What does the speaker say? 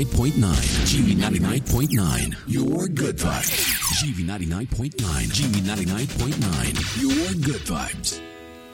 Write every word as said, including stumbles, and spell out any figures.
ninety-nine point nine. G V ninety-nine point nine. Your good vibes. G V ninety-nine point nine. G V ninety-nine point nine. Your good vibes.